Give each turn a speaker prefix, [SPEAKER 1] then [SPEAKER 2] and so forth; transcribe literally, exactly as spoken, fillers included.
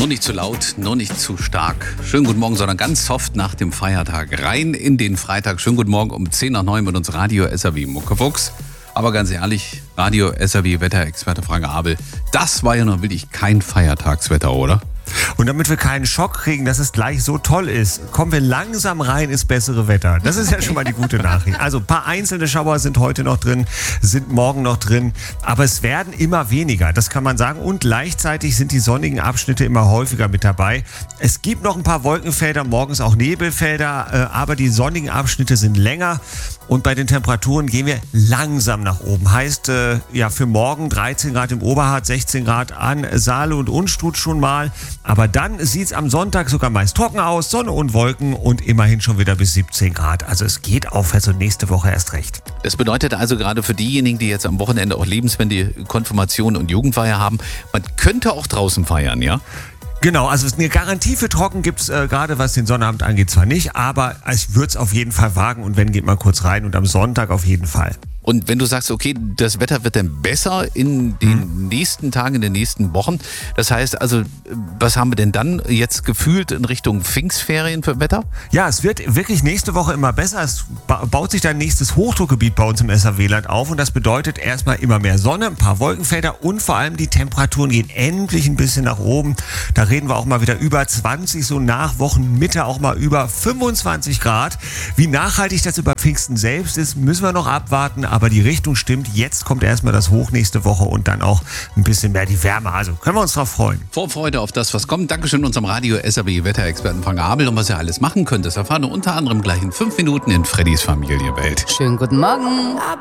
[SPEAKER 1] Nur nicht zu laut, nur nicht zu stark. Schönen guten Morgen, sondern ganz soft nach dem Feiertag. Rein in den Freitag. Schönen guten Morgen um zehn nach neun mit uns Radio S R W Muckefuchs. Aber ganz ehrlich, Radio S R W Wetterexperte Frank Abel, das war ja noch wirklich kein Feiertagswetter, oder?
[SPEAKER 2] Und damit wir keinen Schock kriegen, dass es gleich so toll ist, kommen wir langsam rein ins bessere Wetter. Das ist ja schon mal die gute Nachricht. Also ein paar einzelne Schauer sind heute noch drin, sind morgen noch drin, aber es werden immer weniger, das kann man sagen. Und gleichzeitig sind die sonnigen Abschnitte immer häufiger mit dabei. Es gibt noch ein paar Wolkenfelder, morgens auch Nebelfelder, aber die sonnigen Abschnitte sind länger. Und bei den Temperaturen gehen wir langsam nach oben. Heißt, äh, ja, für morgen dreizehn Grad im Oberharz, sechzehn Grad an Saale und Unstrut schon mal. Aber dann sieht es am Sonntag sogar meist trocken aus, Sonne und Wolken und immerhin schon wieder bis siebzehn Grad. Also es geht aufwärts und nächste Woche erst recht.
[SPEAKER 1] Das bedeutet also gerade für diejenigen, die jetzt am Wochenende auch Lebenswende, Konfirmation und Jugendfeier haben, man könnte auch draußen feiern, ja?
[SPEAKER 2] Genau, also eine Garantie für trocken gibt es äh, gerade, was den Sonnabend angeht, zwar nicht, aber ich würde es auf jeden Fall wagen und wenn, geht mal kurz rein und am Sonntag auf jeden Fall.
[SPEAKER 1] Und wenn du sagst, okay, das Wetter wird dann besser in den hm. nächsten Tagen, in den nächsten Wochen, das heißt also, was haben wir denn dann jetzt gefühlt in Richtung Pfingstferien für Wetter?
[SPEAKER 2] Ja, es wird wirklich nächste Woche immer besser. Es baut sich dann nächstes Hochdruckgebiet bei uns im S R W-Land auf und das bedeutet erstmal immer mehr Sonne, ein paar Wolkenfelder und vor allem die Temperaturen gehen endlich ein bisschen nach oben. Da reden wir auch mal wieder über zwanzig, so nach Wochenmitte auch mal über fünfundzwanzig Grad. Wie nachhaltig das über Pfingsten selbst ist, müssen wir noch abwarten. Aber die Richtung stimmt. Jetzt kommt erstmal das Hoch nächste Woche und dann auch ein bisschen mehr die Wärme. Also können wir uns drauf freuen.
[SPEAKER 1] Vorfreude auf das, was kommt. Dankeschön unserem Radio S R W Wetterexperten Frank Abel. Und was ihr alles machen könnt, das erfahren wir unter anderem gleich in fünf Minuten in Freddys Familienwelt.
[SPEAKER 3] Schönen guten Morgen.